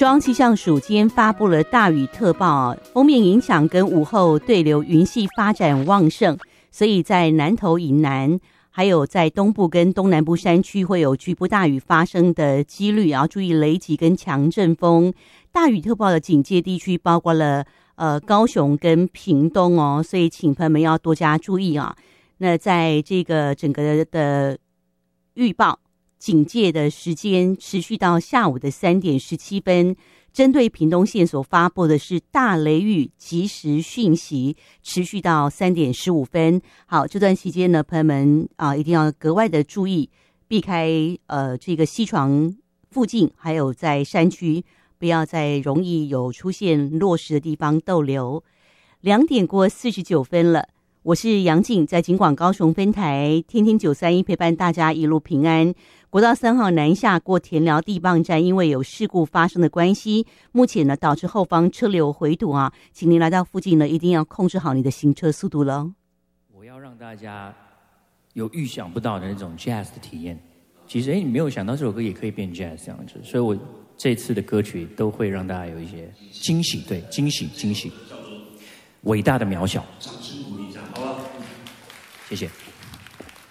中央气象署今天发布了大雨特报锋面影响跟午后对流云系发展旺盛，所以在南投以南还有在东部跟东南部山区会有局部大雨发生的几率，要注意雷击跟强阵风。大雨特报的警戒地区包括了高雄跟屏东哦，所以请朋友们要多加注意啊。那在这个整个的预报警戒的时间持续到下午的3点17分，针对屏东县所发布的是大雷雨即时讯息，持续到3点15分。好，这段期间呢，朋友们一定要格外的注意，避开这个溪床附近，还有在山区，不要在容易有出现落石的地方逗留。2点过49分了。我是杨静，在警广高雄分台天天931陪伴大家一路平安。国道3号南下过田寮地磅站，因为有事故发生的关系，目前呢导致后方车流回堵啊，请您来到附近呢一定要控制好你的行车速度了。 我要让大家有预想不到的那种 jazz 的体验。其实你没有想到这首歌也可以变 jazz 这样子，所以我这次的歌曲都会让大家有一些惊喜，对，惊喜，伟大的渺小。谢谢。